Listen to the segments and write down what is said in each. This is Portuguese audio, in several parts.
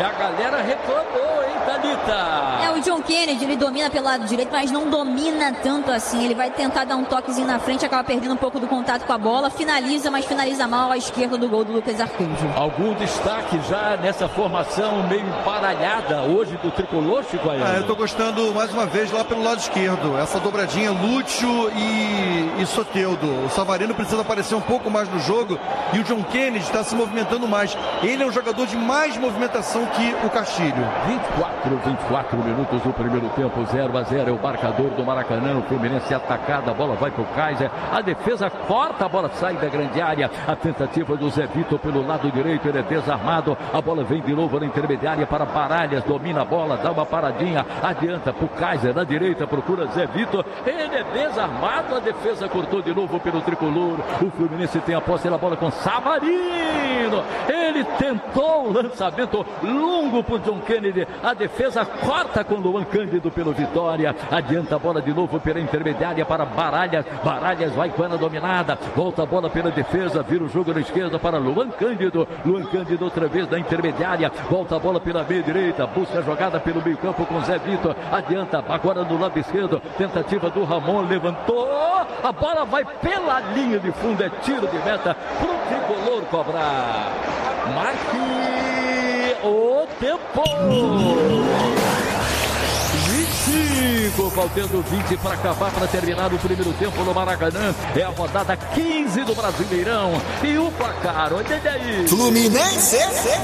E a galera reclamou, hein, Thalita? O John Kennedy, ele domina pelo lado direito, mas não domina tanto assim. Ele vai tentar dar um toquezinho na frente, acaba perdendo um pouco do contato com a bola, finaliza, mas finaliza mal à esquerda do gol do Lucas Arcanjo. Algum destaque já nessa formação meio emparalhada hoje do tricolor, Chico Aiello? Eu tô gostando mais uma vez lá pelo lado esquerdo. Essa dobradinha Lúcio e Soteldo. O Savarino precisa aparecer um pouco mais no jogo e o John Kennedy está se movimentando mais. Ele é um jogador de mais movimentação que o Castilho. 24 minutos do primeiro tempo, 0-0 é o marcador do Maracanã. O Fluminense atacada, a bola vai pro Kaiser, a defesa corta, a bola sai da grande área, a tentativa do Zé Vitor pelo lado direito, ele é desarmado, a bola vem de novo na intermediária para Baralhas, domina a bola, dá uma paradinha, adianta pro Kaiser, na direita procura Zé Vitor, ele é desarmado, a defesa cortou de novo pelo tricolor. O Fluminense tem a posse da bola com Savarino, ele tentou o lançamento longo pro John Kennedy, a defesa corta com Luan Cândido pelo Vitória, adianta a bola de novo pela intermediária para Baralhas, Baralhas vai com ela dominada, volta a bola pela defesa, vira o jogo na esquerda para Luan Cândido outra vez na intermediária, volta a bola pela meia direita, busca a jogada pelo meio campo com Zé Vitor, adianta agora no lado esquerdo, tentativa do Ramon, levantou, a bola vai pela linha de fundo, é tiro de meta pro tricolor cobrar. Marque o tempo. 25, faltando 20 para acabar, para terminar o primeiro tempo no Maracanã. É a rodada 15 do Brasileirão. E o placar, olha aí. Fluminense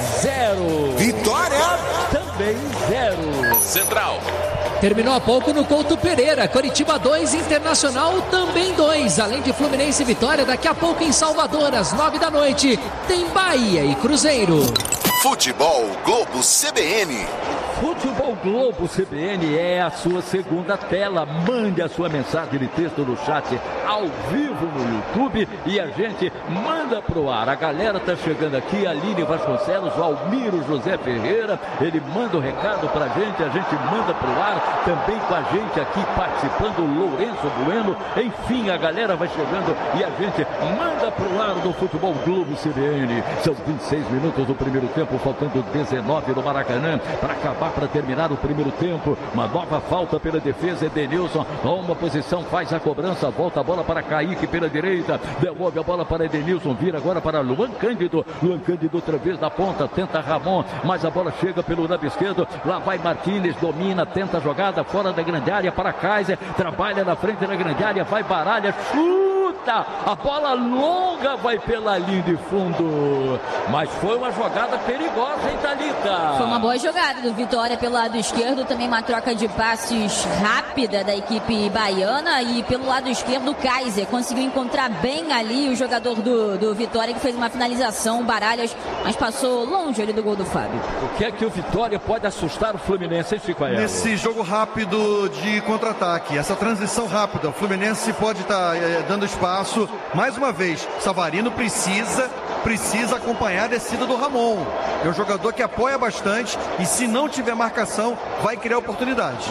0. Vitória também 0. Central. Terminou há pouco no Couto Pereira. Coritiba 2, Internacional também 2. Além de Fluminense e Vitória, daqui a pouco em Salvador, às 9 da noite, tem Bahia e Cruzeiro. Futebol Globo CBN. Futebol Globo CBN é a sua segunda tela. Mande a sua mensagem de texto no chat ao vivo no YouTube e a gente manda pro ar. A galera tá chegando aqui, Aline Vasconcelos, o Almiro José Ferreira, ele manda o recado pra gente, a gente manda pro ar. Também com a gente aqui participando, o Lourenço Bueno. Enfim, a galera vai chegando e a gente manda pro ar do Futebol Globo CBN. São 26 minutos do primeiro tempo, faltando 19 no Maracanã para acabar, para terminar o primeiro tempo. Uma nova falta pela defesa, Edenilson toma posição, faz a cobrança, volta a bola para Kaique pela direita, devolve a bola para Edenilson, vira agora para Luan Cândido outra vez na ponta, tenta Ramon, mas a bola chega pelo lado esquerdo, lá vai Martínez, domina, tenta a jogada fora da grande área para Kaiser, trabalha na frente da grande área, vai Baralha, chuta, a bola longa vai pela linha de fundo, mas foi uma jogada perigosa, hein, Thalita? Foi uma boa jogada do Vitória pelo lado esquerdo, também uma troca de passes rápida da equipe baiana, e pelo lado esquerdo o Kaiser conseguiu encontrar bem ali o jogador do Vitória, que fez uma finalização, Baralhas, mas passou longe ali do gol do Fábio. O que é que o Vitória pode assustar o Fluminense, hein, Chico Aiello? Nesse jogo rápido de contra-ataque, essa transição rápida, o Fluminense pode estar dando espaço, mais uma vez, Savarino precisa acompanhar a descida do Ramon, é um jogador que apoia bastante e se não tiver marcação, vai criar oportunidade.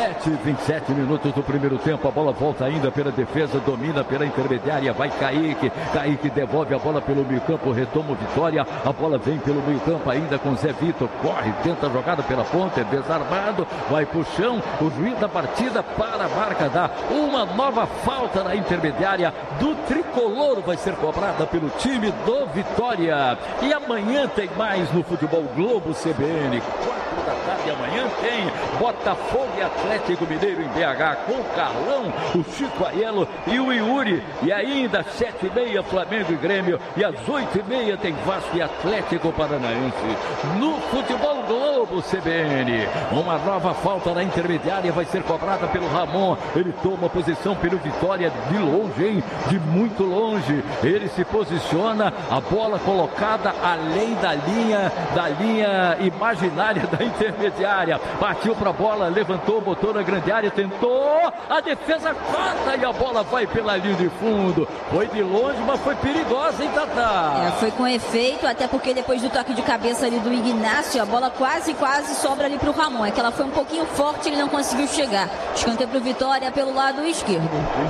27 minutos do primeiro tempo, a bola volta ainda pela defesa, domina pela intermediária, vai Kaique devolve a bola pelo meio campo, retoma o Vitória, a bola vem pelo meio campo ainda com Zé Vitor, corre, tenta a jogada pela ponta, é desarmado, vai pro chão, o juiz da partida para a marca, dá uma nova falta na intermediária do tricolor, vai ser cobrada pelo time do Vitória. E amanhã tem mais no Futebol Globo CBN, 4 da tarde, amanhã tem Botafogo e Atlético Mineiro em BH, com o Carlão, o Chico Aiello e o Yuri, e ainda às 7h30 Flamengo e Grêmio, e às 8h30 tem Vasco e Atlético Paranaense. No Futebol Globo CBN, uma nova falta na intermediária vai ser cobrada pelo Ramon, ele toma posição pelo Vitória de longe, hein? De muito longe, ele se posiciona, a bola colocada além da linha imaginária da intermediária. Partiu pra bola, levantou, botou na grande área, tentou. A defesa corta e a bola vai pela linha de fundo. Foi de longe, mas foi perigosa, hein, Tatá? Foi com efeito, até porque depois do toque de cabeça ali do Ignacio, a bola quase sobra ali pro Ramon. É que ela foi um pouquinho forte, ele não conseguiu chegar. Escanteio pro Vitória pelo lado esquerdo.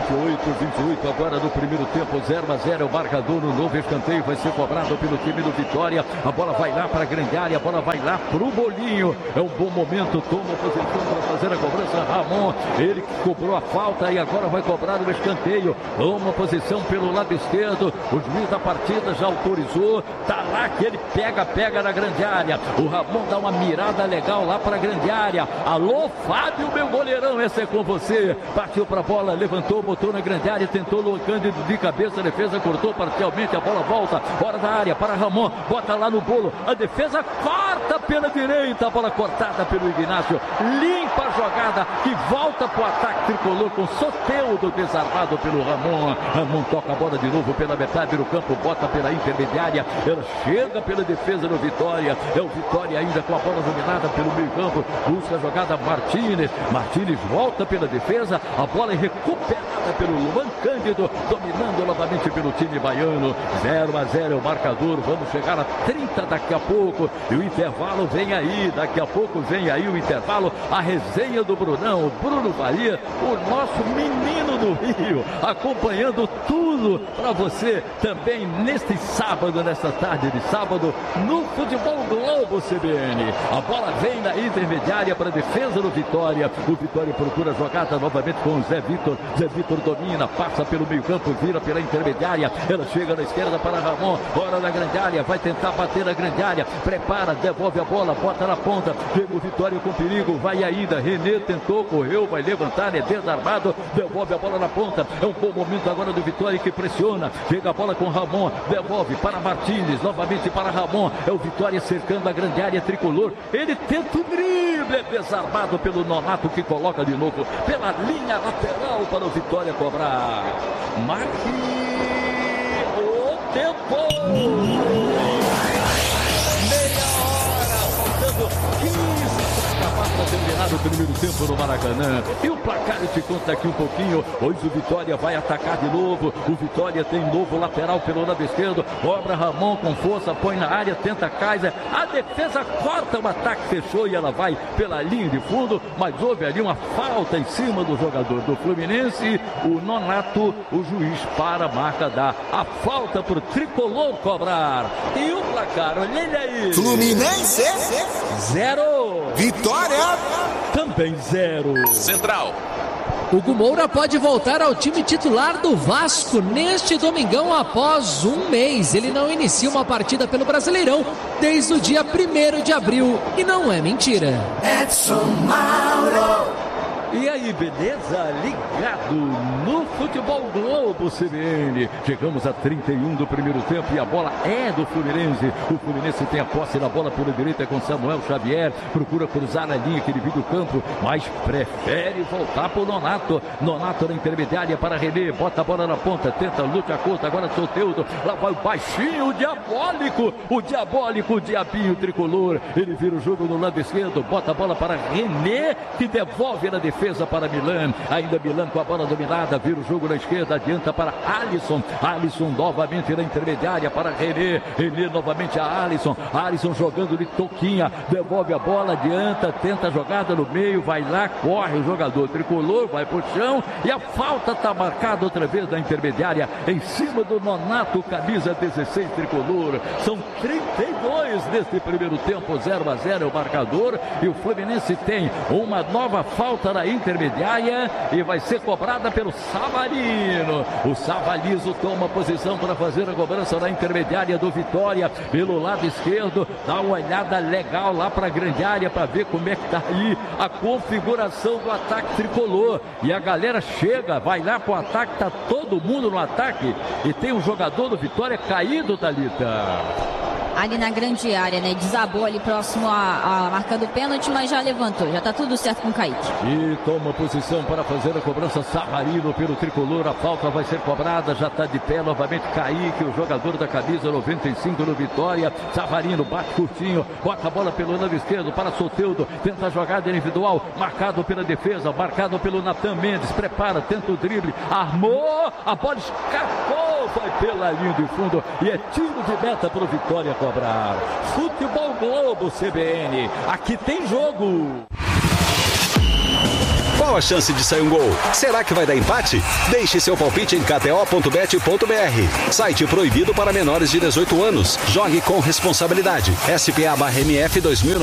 28 agora no primeiro tempo, 0-0 o marcador. No novo escanteio vai ser cobrado pelo time do Vitória. A bola vai lá para a grande área, a bola vai lá pro Bolinho. É um bom momento, toma a posição para fazer a cobrança. Ramon, ele que cobrou a falta e agora vai cobrar o escanteio. Toma a posição pelo lado esquerdo. O juiz da partida já autorizou. Tá lá que ele pega na grande área. O Ramon dá uma mirada legal lá para a grande área. Alô, Fábio, meu goleirão, esse é com você. Partiu para a bola, levantou, botou na grande área, tentou o Cândido de cabeça, a defesa cortou parcialmente, a bola volta, fora da área para Ramon, bota lá no bolo, a defesa corta pela direita, a bola cortada pelo Ignacio, limpa a jogada que volta para o ataque tricolor com Soteldo desarmado pelo Ramon. Ramon toca a bola de novo pela metade do campo, bota pela intermediária, ela chega pela defesa do Vitória, é o Vitória ainda com a bola dominada pelo meio campo, busca a jogada Martínez volta pela defesa, a bola é recuperada pelo Luan Cândido, dominando novamente pelo time baiano. 0-0 o marcador, vamos chegar a 30 daqui a pouco, e o intervalo vem aí, daqui a pouco vem aí o intervalo, a resenha do Brunão, Bruno Bahia, o nosso menino do Rio, acompanhando tudo para você também nesta tarde de sábado, no Futebol Globo CBN. A bola vem na intermediária para a defesa do Vitória, o Vitória procura a jogada novamente com o Zé Vitor domina, passa pelo meio campo, vira pela intermediária, ela chega na esquerda para Ramon, fora da grande área, vai tentar bater na grande área, prepara, devolve a bola, bota na ponta, chega o Vitória com perigo, vai ainda, René tentou, correu, vai levantar, é desarmado, devolve a bola na ponta, é um bom momento agora do Vitória que pressiona, chega a bola com Ramon, devolve para Martínez, novamente para Ramon, é o Vitória cercando a grande área tricolor, ele tenta o drible, é desarmado pelo Nonato que coloca de novo pela linha lateral para o Vitória cobrar. Marque o tempo. Meia hora, faltando 15 para terminar o primeiro tempo no Maracanã. E o placar eu te conto daqui um pouquinho. Hoje o Vitória vai atacar de novo. O Vitória tem novo lateral pelo lado esquerdo. Cobra Ramon com força, põe na área, tenta Kaiser. A defesa corta, o ataque fechou e ela vai pela linha de fundo. Mas houve ali uma falta em cima do jogador do Fluminense. O Nonato, o juiz para a marca dá a falta para o tricolor cobrar. E o placar, olha ele aí. Fluminense 0. Vitória também 0. Central. Hugo Moura pode voltar ao time titular do Vasco neste domingão após um mês. Ele não inicia uma partida pelo Brasileirão desde o dia 1º de abril. E não é mentira. Edson Mauro. E aí, beleza? Ligado no Futebol Globo CBN. Chegamos a 31 do primeiro tempo e a bola é do Fluminense. O Fluminense tem a posse da bola pela direita com Samuel Xavier. Procura cruzar a linha que divide o campo, mas prefere voltar para o Nonato. Nonato na intermediária para René. Bota a bola na ponta, tenta, luta curta. Agora Soteldo. Lá vai o baixinho, o diabólico. O diabinho tricolor. Ele vira o jogo no lado esquerdo. Bota a bola para René, que devolve na defesa para Milan, ainda Milan com a bola dominada, vira o jogo na esquerda, adianta para Alisson novamente na intermediária para René novamente a Alisson jogando de toquinha, devolve a bola, adianta, tenta a jogada no meio, vai lá, corre o jogador tricolor, vai pro chão e a falta está marcada outra vez na intermediária, em cima do Nonato, camisa 16 tricolor. São 32 neste primeiro tempo, 0-0 é o marcador, e o Fluminense tem uma nova falta na intermediária e vai ser cobrada pelo Savarino. O Savalizo toma posição para fazer a cobrança na intermediária do Vitória pelo lado esquerdo, dá uma olhada legal lá para a grande área para ver como é que tá aí a configuração do ataque tricolor, e a galera chega, vai lá para o ataque, tá todo mundo no ataque e tem um jogador do Vitória caído, Thalita. ali na grande área, né? Desabou ali próximo à marca do pênalti, mas já levantou. Já tá tudo certo com o Kaique. E toma posição para fazer a cobrança Savarino pelo tricolor. A falta vai ser cobrada, já tá de pé novamente Kaique, o jogador da camisa 95 no Vitória. Savarino bate curtinho, bota a bola pelo lado esquerdo para Soteldo, tenta a jogada individual, marcado pela defesa, marcado pelo Natan Mendes, prepara, tenta o drible, armou, a bola escapou, vai pela linha de fundo e é tiro de meta para o Vitória cobrar. Futebol Globo CBN, aqui tem jogo. Qual a chance de sair um gol? Será que vai dar empate? Deixe seu palpite em kto.bet.br. Site proibido para menores de 18 anos. Jogue com responsabilidade. SPA/MF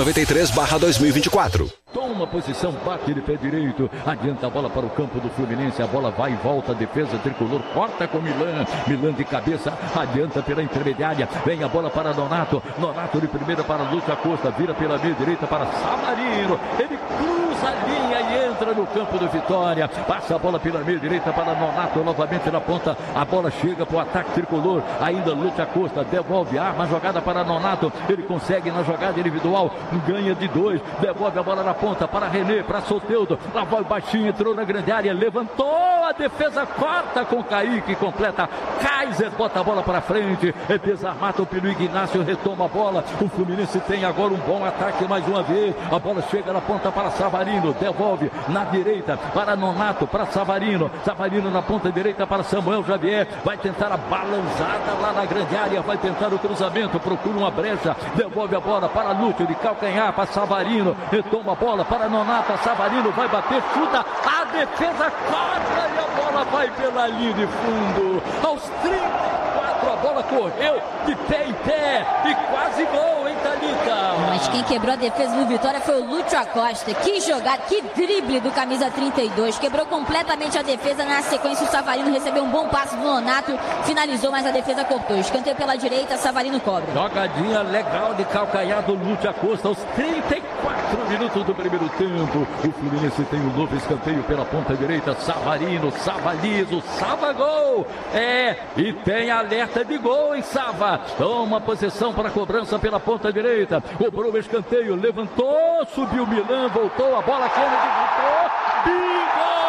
2093/2024. Toma posição, bate de pé direito, adianta a bola para o campo do Fluminense, a bola vai e volta, a defesa tricolor, corta com Milan de cabeça, adianta pela intermediária, vem a bola para Nonato de primeira para Lúcio Acosta, vira pela meia direita para Savarino, ele cruza a linha e entra no campo do Vitória, passa a bola pela meia direita para Nonato, novamente na ponta, a bola chega para o ataque tricolor, ainda Lúcio Acosta, devolve, arma a jogada para Nonato, ele consegue na jogada individual, ganha de 2, devolve a bola na ponta para René, para Soteldo, lá vai o baixinho, entrou na grande área, levantou, a defesa corta com Kaique, completa, Kaiser bota a bola para frente, é desarmado pelo Ignacio, retoma a bola, o Fluminense tem agora um bom ataque mais uma vez, a bola chega na ponta para Savarino, devolve na direita para Nonato, para Savarino na ponta direita para Samuel Xavier, vai tentar a balançada lá na grande área, vai tentar o cruzamento, procura uma brecha, devolve a bola para Lúcio, de calcanhar para Savarino, retoma a bola para Nonato, Savarino vai bater, chuta, a defesa corta e a bola vai pela linha de fundo, aos 34 a bola correu de pé em pé e quase gol, hein, Thalita? Mas quem quebrou a defesa do Vitória foi o Lúcio Acosta, que jogada, que drible do camisa 32, quebrou completamente a defesa, na sequência o Savarino recebeu um bom passe do Nonato, finalizou, mas a defesa cortou, escanteio pela direita, Savarino cobra. Jogadinha legal de calcanhar do Lúcio Acosta aos 34 minutos do primeiro tempo, o Fluminense tem um novo escanteio pela ponta direita, Savarino, Savalizo, Sava gol, e tem alerta de gol em Sava, toma posição para a cobrança pela ponta direita, cobrou o escanteio, levantou, subiu Milan, voltou, a bola Kennedy voltou, e gol!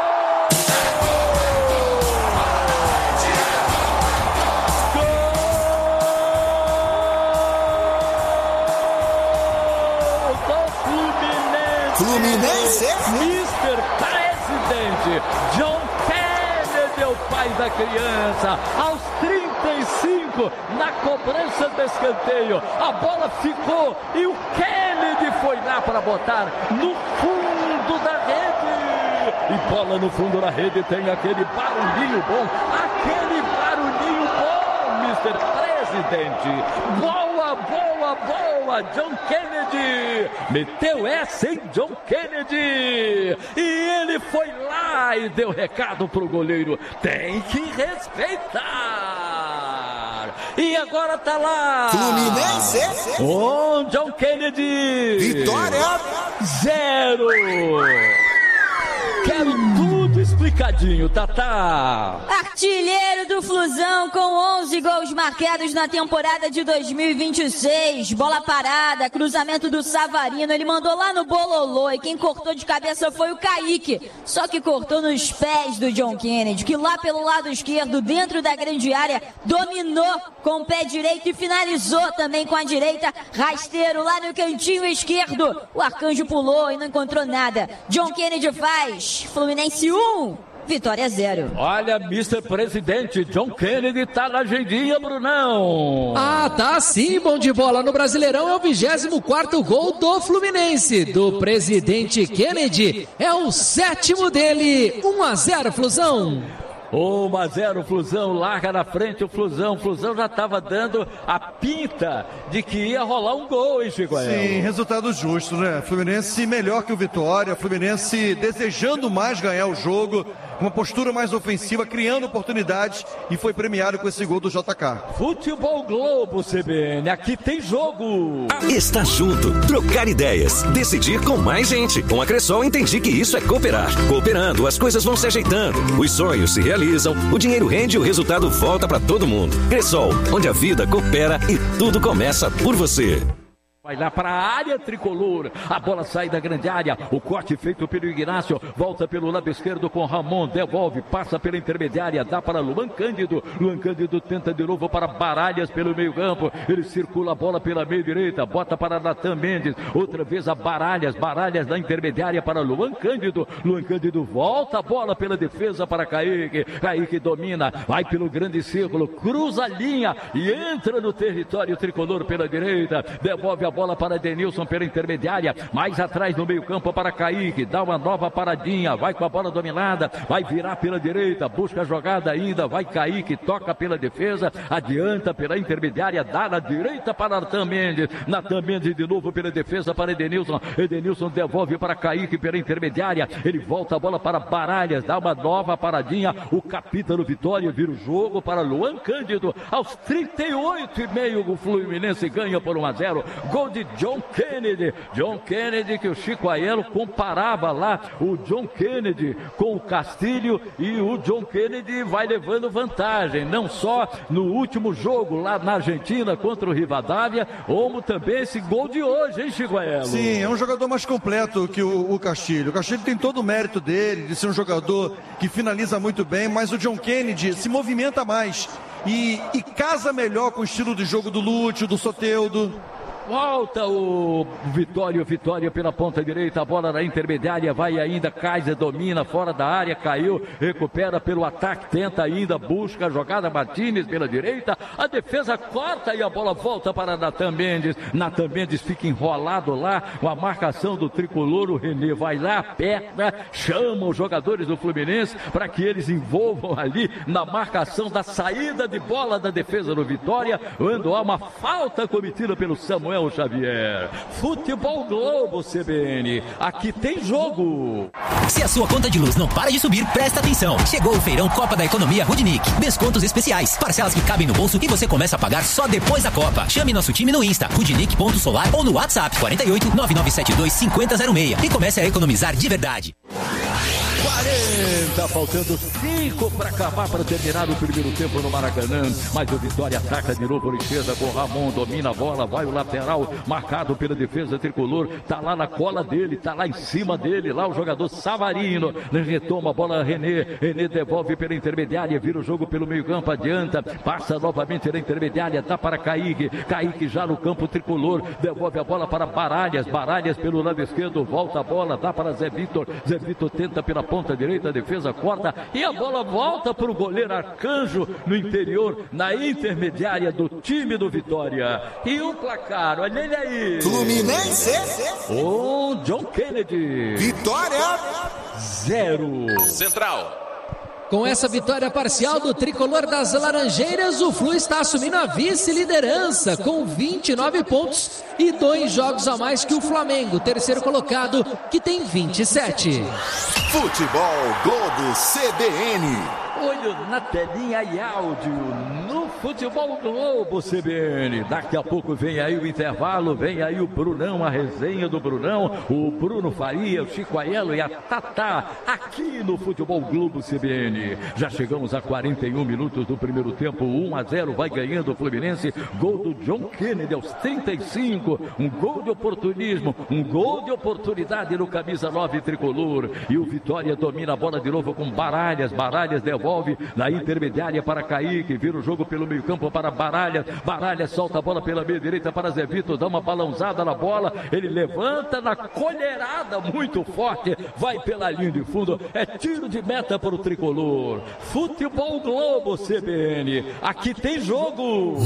Fluminense, Mr. Presidente, John Kennedy é o pai da criança, aos 35, na cobrança do escanteio, a bola ficou e o Kennedy foi lá para botar no fundo da rede, e bola no fundo da rede, tem aquele barulhinho bom, Mr. Presidente, boa, John Kennedy, meteu essa em John Kennedy, e ele foi lá e deu recado pro goleiro, tem que respeitar, e agora tá lá, Fluminense, John Kennedy, Vitória 0, quero tudo explicadinho, Tatá. Artilheiro do Flusão com 11 gols marcados na temporada de 2026. Bola parada, cruzamento do Savarino, ele mandou lá no bololô e quem cortou de cabeça foi o Kaique. Só que cortou nos pés do John Kennedy, que lá pelo lado esquerdo, dentro da grande área, dominou com o pé direito e finalizou também com a direita. Rasteiro lá no cantinho esquerdo. O Arcanjo pulou e não encontrou nada. John Kennedy faz. Fluminense 1, Vitória 0. Olha, Mr. Presidente, John Kennedy tá na agendinha, Brunão. Ah, tá sim, bom de bola no Brasileirão, é o 24º gol do Fluminense, do Presidente Kennedy, é o 7º dele, 1-0 Flusão. 1-0, Flusão larga na frente o Flusão já estava dando a pinta de que ia rolar um gol, hein, Chiguel? Sim, resultado justo, né? Fluminense melhor que o Vitória, Fluminense desejando mais ganhar o jogo, uma postura mais ofensiva, criando oportunidades e foi premiado com esse gol do JK. Futebol Globo CBN, aqui tem jogo. Estar junto, trocar ideias, decidir com mais gente. Com a Cressol entendi que isso é cooperar. Cooperando, as coisas vão se ajeitando, os sonhos se realizam. comercializam, o dinheiro rende e o resultado volta para todo mundo. Cressol, onde a vida coopera e tudo começa por você. Vai lá para a área tricolor, a bola sai da grande área, o corte feito pelo Ignacio, volta pelo lado esquerdo com Ramon, devolve, passa pela intermediária, dá para Luan Cândido tenta de novo para Baralhas pelo meio campo, ele circula a bola pela meia direita, bota para Natan Mendes, outra vez a Baralhas na intermediária para Luan Cândido volta a bola pela defesa para Kaique domina, vai pelo grande círculo, cruza a linha e entra no território tricolor pela direita, devolve a bola para Edenilson pela intermediária, mais atrás no meio campo para Kaique, dá uma nova paradinha, vai com a bola dominada, vai virar pela direita, busca a jogada ainda, vai Kaique, toca pela defesa, adianta pela intermediária, dá na direita para Natan Mendes de novo pela defesa para Edenilson devolve para Kaique pela intermediária, ele volta a bola para Baralhas, dá uma nova paradinha, o capitão Vitória vira o jogo para Luan Cândido, aos 38,5 o Fluminense ganha por 1-0, gol de John Kennedy que o Chico Aiello comparava lá o John Kennedy com o Castilho e o John Kennedy vai levando vantagem, não só no último jogo lá na Argentina contra o Rivadavia, como também esse gol de hoje, hein, Chico Aiello? Sim, é um jogador mais completo que o Castilho. O Castilho tem todo o mérito dele, de ser um jogador que finaliza muito bem, mas o John Kennedy se movimenta mais e casa melhor com o estilo de jogo do Lúcio, do Soteldo. Volta o Vitória pela ponta direita, a bola na intermediária, vai ainda, Kaiser domina, fora da área, caiu, recupera pelo ataque, tenta ainda, busca a jogada, Martínez pela direita, a defesa corta e a bola volta para Natan Mendes fica enrolado lá, com a marcação do tricolor, o René vai lá, aperta, chama os jogadores do Fluminense para que eles envolvam ali na marcação da saída de bola da defesa do Vitória, quando há uma falta cometida pelo Samuel Xavier. Futebol Globo CBN, aqui tem jogo. Se a sua conta de luz não para de subir, presta atenção. Chegou o feirão Copa da Economia Rudnick. Descontos especiais, parcelas que cabem no bolso e você começa a pagar só depois da Copa. Chame nosso time no Insta, rudnick.solar ou no WhatsApp 48 9972 5006 e comece a economizar de verdade. 40, faltando 5 para acabar, para terminar o primeiro tempo no Maracanã, mas o Vitória ataca de novo na esquerda com Ramon, domina a bola, vai o lateral, marcado pela defesa tricolor, tá lá na cola dele, tá lá em cima dele, lá o jogador Savarino, retoma a bola, René devolve pela intermediária, vira o jogo pelo meio campo, adianta, passa novamente na intermediária, dá para Kaique já no campo tricolor, devolve a bola para Baralhas pelo lado esquerdo, volta a bola, dá para Zé Vitor tenta pela ponta direita, a defesa corta e a bola volta para o goleiro Arcanjo no interior, na intermediária do time do Vitória. E o placar, olha ele aí. Fluminense. O John Kennedy. Vitória. 0. Central. Com essa vitória parcial do tricolor das Laranjeiras, o Flu está assumindo a vice-liderança com 29 pontos e 2 jogos a mais que o Flamengo, terceiro colocado, que tem 27. Futebol Globo CBN. Olho na telinha e áudio no Futebol Globo CBN. Daqui a pouco vem aí o intervalo, vem aí o Brunão, a resenha do Brunão, o Bruno Faria, o Chico Aiello e a Tatá, aqui no Futebol Globo CBN. Já chegamos a 41 minutos do primeiro tempo, 1-0, vai ganhando o Fluminense, gol do John Kennedy aos 35, um gol de oportunismo, um gol de oportunidade no camisa 9 tricolor, e o Vitória domina a bola de novo com Baralhas devolve na intermediária para Kaique, vira o jogo pelo meio campo para Baralhas solta a bola pela meia direita para Zé Vitor, dá uma balãozada na bola, ele levanta na colherada muito forte, vai pela linha de fundo, é tiro de meta para o tricolor. Futebol Globo CBN, aqui tem jogo.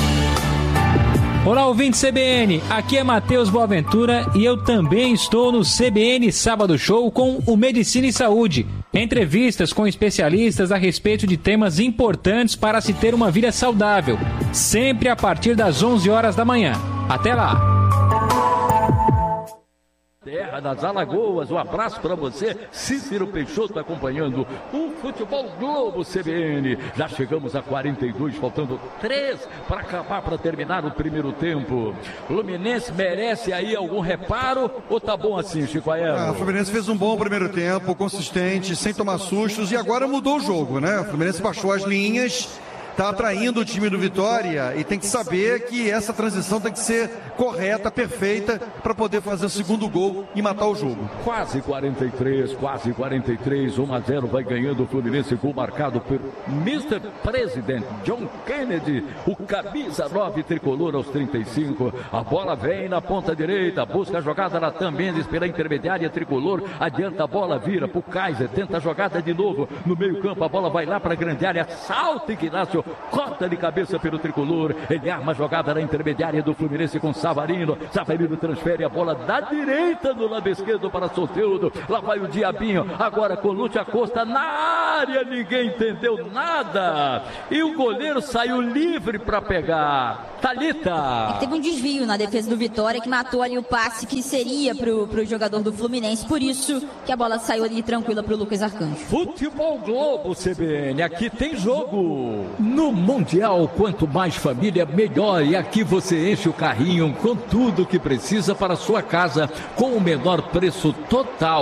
Olá, ouvinte CBN, aqui é Matheus Boaventura e eu também estou no CBN Sábado Show com o Medicina e Saúde. Entrevistas com especialistas a respeito de temas importantes para se ter uma vida saudável, sempre a partir das 11 horas da manhã. Até lá! Terra Serra das Alagoas. Um abraço para você, Cícero Peixoto, acompanhando o Futebol Globo CBN. Já chegamos a 42, faltando 3 para acabar, para terminar o primeiro tempo. Fluminense merece aí algum reparo ou tá bom assim, Chico Aero? O Fluminense fez um bom primeiro tempo, consistente, sem tomar sustos, e agora mudou o jogo, né? O Fluminense baixou as linhas, está atraindo o time do Vitória e tem que saber que essa transição tem que ser correta, perfeita, para poder fazer o segundo gol e matar o jogo. Quase 43, 1-0 vai ganhando o Fluminense, gol marcado por Mr. President John Kennedy, o camisa 9 tricolor aos 35. A bola vem na ponta direita, busca a jogada na Natan Mendes pela intermediária tricolor, adianta a bola, vira pro Kaiser, tenta a jogada de novo no meio campo, a bola vai lá para a grande área, salta Ignacio, corta de cabeça pelo tricolor, ele arma a jogada na intermediária do Fluminense com Savarino transfere a bola da direita do lado esquerdo para Soteldo, lá vai o Diabinho, agora com Lúcio Acosta na área, ninguém entendeu nada, e o goleiro saiu livre para pegar. Thalita. Teve um desvio na defesa do Vitória que matou ali o passe que seria pro jogador do Fluminense, por isso que a bola saiu ali tranquila pro Lucas Arcanjo. Futebol Globo CBN, aqui tem jogo. No Mundial, quanto mais família, melhor. E aqui você enche o carrinho com tudo que precisa para a sua casa, com o menor preço total.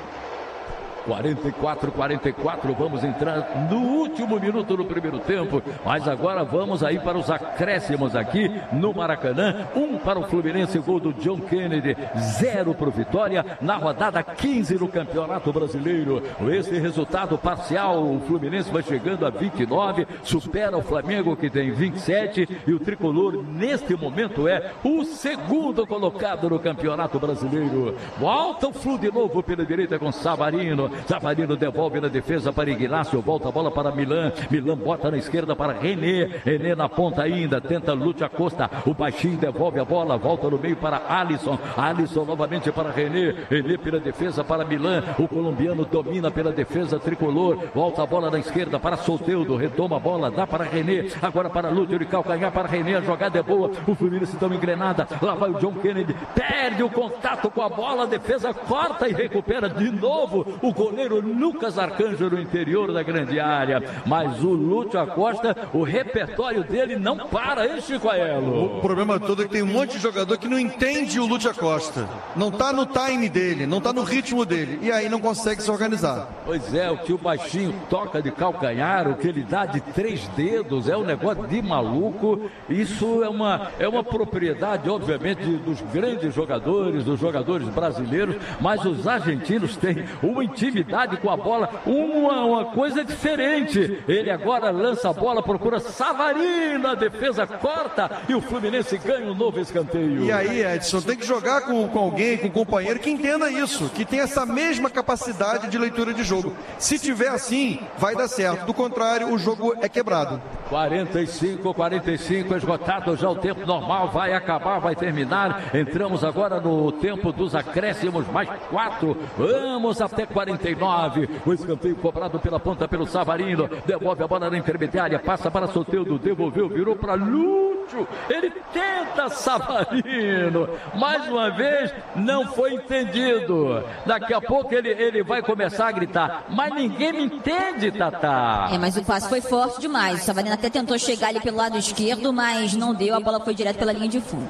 44, vamos entrar no último minuto do primeiro tempo, mas agora vamos aí para os acréscimos aqui no Maracanã. 1 para o Fluminense, gol do John Kennedy, 0 para o Vitória, na rodada 15 no Campeonato Brasileiro. Esse resultado parcial, o Fluminense vai chegando a 29, supera o Flamengo que tem 27, e o tricolor neste momento é o segundo colocado no Campeonato Brasileiro. Volta o Flu de novo pela direita com Savarino devolve na defesa para Ignacio, volta a bola para Milan bota na esquerda para René na ponta ainda, tenta Lúcio Acosta, o baixinho devolve a bola, volta no meio para Alisson novamente para René pela defesa para Milan, o colombiano domina pela defesa tricolor, volta a bola na esquerda para Soteldo, retoma a bola, dá para René, agora para Lúcio de calcanhar para René, a jogada é boa, o Fluminense dá uma engrenada, lá vai o John Kennedy, perde o contato com a bola, a defesa corta e recupera de novo o goleiro Lucas Arcanjo no interior da grande área, mas o Lúcio Acosta, o repertório dele não para, hein, Chico Aelo? O problema todo é que tem um monte de jogador que não entende o Lúcio Acosta, não tá no time dele, não tá no ritmo dele, e aí não consegue se organizar. Pois é, o tio baixinho toca de calcanhar, o que ele dá de 3 dedos, é um negócio de maluco. Isso é uma propriedade, obviamente, dos grandes jogadores, dos jogadores brasileiros, mas os argentinos têm uma intimidade com a bola, uma coisa diferente. Ele agora lança a bola, procura Savarino, a defesa corta e o Fluminense ganha um novo escanteio. E aí, Edson, tem que jogar com alguém, com um companheiro que entenda isso, que tem essa mesma capacidade de leitura de jogo. Se tiver assim, vai dar certo. Do contrário, o jogo é quebrado. 45, esgotado já o tempo normal, vai acabar, vai terminar. Entramos agora no tempo dos acréscimos, mais 4. Vamos até 49. O escanteio cobrado pela ponta pelo Savarino. Devolve a bola na intermediária, passa para Soteldo, devolveu, virou para Lúcio. Ele tenta Savarino. Mais uma vez, não foi entendido. Daqui a pouco ele vai começar a gritar. Mas ninguém me entende, Tatá. Mas o passe foi forte demais. O Savarino até tentou chegar ali pelo lado esquerdo, mas não deu. A bola foi direto pela linha de fundo.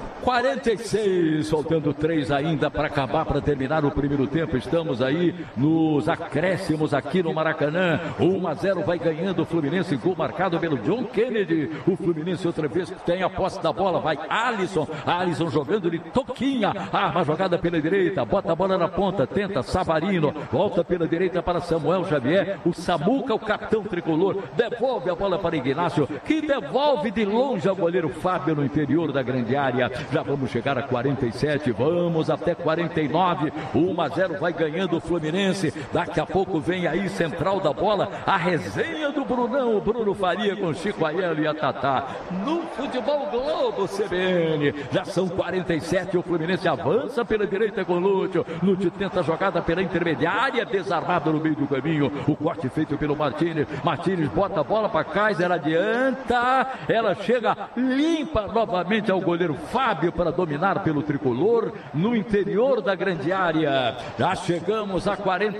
46, faltando 3 ainda para acabar, para terminar o primeiro tempo. Estamos aí nos acréscimos aqui no Maracanã. 1-0 vai ganhando o Fluminense, gol marcado pelo John Kennedy. O Fluminense outra vez tem a posse da bola, vai Alisson jogando de toquinha, arma a jogada pela direita, bota a bola na ponta, tenta Savarino, volta pela direita para Samuel Xavier, o Samuca, o capitão tricolor, devolve a bola para Ignacio, que devolve de longe ao goleiro Fábio no interior da grande área. Já vamos chegar a 47, vamos até 49, 1-0 vai ganhando o Fluminense. Daqui a pouco vem aí central da bola, a resenha do Brunão, o Bruno Faria com Chico Aelo e a Tatá. No Futebol Futebol Globo CBN. Já são 47, o Fluminense avança pela direita com Lúcio. Lúcio tenta a jogada pela intermediária, desarmado no meio do caminho. O corte feito pelo Martínez. Martínez bota a bola para Kaiser, adianta. Ela chega limpa novamente ao goleiro Fábio para dominar pelo tricolor no interior da grande área. Já chegamos a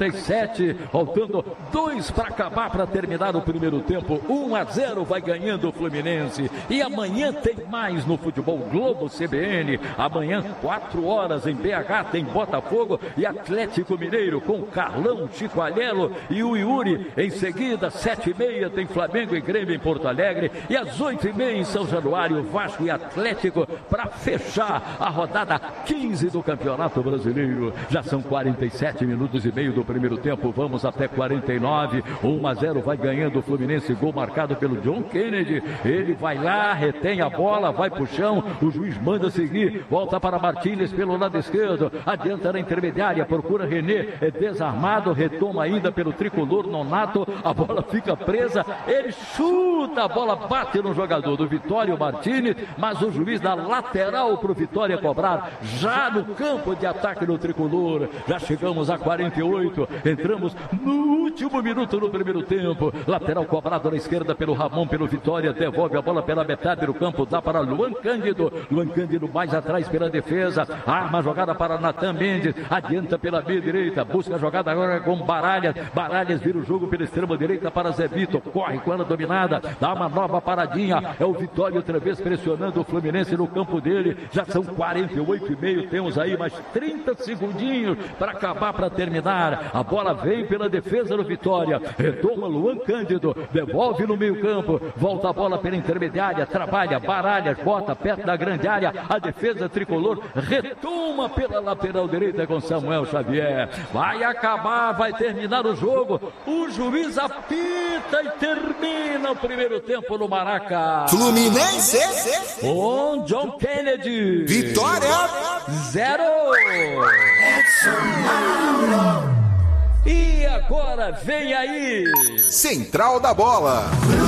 47, faltando 2 para acabar, para terminar o primeiro tempo. 1-0 vai ganhando o Fluminense. E amanhã tem mais no Futebol Globo CBN. Amanhã, 4 horas em BH, tem Botafogo e Atlético Mineiro com Carlão, Chico Alhelo e o Yuri. Em seguida, 7h30, tem Flamengo e Grêmio em Porto Alegre. E às 8h30 em São Januário, Vasco e Atlético para fechar a rodada 15 do Campeonato Brasileiro. Já são 47 minutos e meio do primeiro tempo. Vamos até 49. 1-0 vai ganhando o Fluminense. Gol marcado pelo John Kennedy. Ele vai lá, retém a bola, vai pro chão. O juiz manda seguir. Volta para Martínez pelo lado esquerdo. Adianta na intermediária. Procura René. É desarmado. Retoma ainda pelo tricolor Nonato. A bola fica presa. Ele chuta. A bola bate no jogador do Vitória, o Martínez. Mas o juiz dá lateral pro Vitória cobrar. Já no campo de ataque do tricolor. Já chegamos a 48. Entramos no último minuto do primeiro tempo. Lateral cobrado na esquerda pelo Ramon, pelo Vitória. Devolve a bola pela metade do campo. Dá para Luan Cândido. Luan Cândido mais atrás pela defesa. Arma a jogada para Natan Mendes. Adianta pela meia direita. Busca a jogada agora com Baralhas. Baralhas vira o jogo pela extrema direita para Zé Vitor. Corre com ela dominada. Dá uma nova paradinha. É o Vitória outra vez pressionando o Fluminense no campo dele. Já são 48,5. Temos aí mais 30 segundinhos para acabar, para terminar. A bola vem pela defesa do Vitória. Retoma Luan Cândido. Devolve no meio campo. Volta a bola pela intermediária. Trabalha Baralhas. Bota perto da grande área. A defesa tricolor retoma pela lateral direita com Samuel Xavier. Vai acabar, vai terminar o jogo. O juiz apita e termina o primeiro tempo no Maraca. Fluminense com John Kennedy. Vitória 0. E agora vem aí Central da Bola.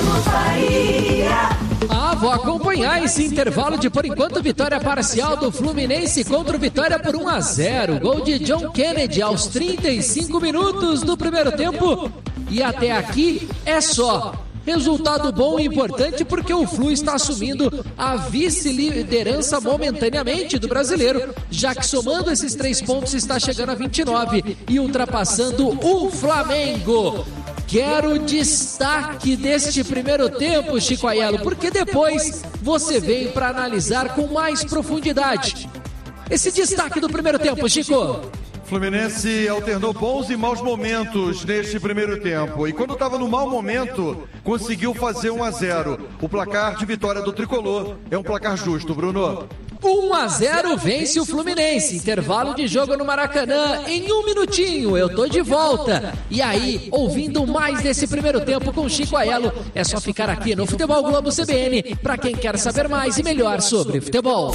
Vou acompanhar esse intervalo de, por enquanto, vitória parcial do Fluminense contra o Vitória por 1-0. Gol de John Kennedy aos 35 minutos do primeiro tempo. E até aqui é só. Resultado bom e importante porque o Flu está assumindo a vice-liderança momentaneamente do brasileiro, já que somando esses 3 pontos está chegando a 29 e ultrapassando o Flamengo. Quero destaque deste primeiro tempo, Chico Aiello, porque depois você vem para analisar com mais profundidade. Esse destaque do primeiro tempo, Chico. Fluminense alternou bons e maus momentos neste primeiro tempo. E quando estava no mau momento, conseguiu fazer 1-0. O placar de vitória do Tricolor é um placar justo, Bruno. 1-0 vence o Fluminense. Intervalo de jogo no Maracanã. Em 1 minutinho eu tô de volta. E aí, ouvindo mais desse primeiro tempo com Chico Aiello, é só ficar aqui no Futebol Globo CBN para quem quer saber mais e melhor sobre futebol.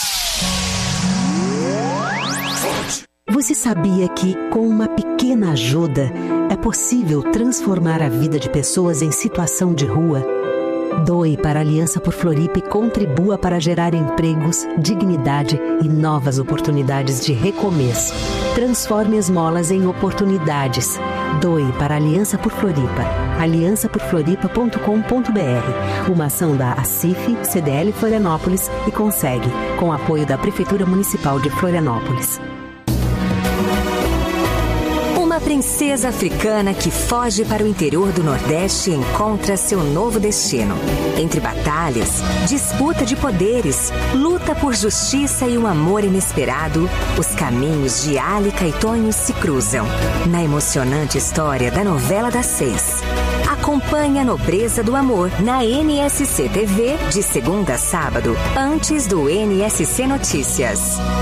Você sabia que, com uma pequena ajuda, é possível transformar a vida de pessoas em situação de rua? Doe para a Aliança por Floripa e contribua para gerar empregos, dignidade e novas oportunidades de recomeço. Transforme esmolas em oportunidades. Doe para a Aliança por Floripa. aliançaporfloripa.com.br. Uma ação da ACIF, CDL Florianópolis e Consegue, com apoio da Prefeitura Municipal de Florianópolis. Uma princesa africana que foge para o interior do Nordeste encontra seu novo destino. Entre batalhas, disputa de poderes, luta por justiça e um amor inesperado, os caminhos de Alika e Tonho se cruzam. Na emocionante história da novela das 6. Acompanhe a nobreza do amor na NSC TV de segunda a sábado, antes do NSC Notícias.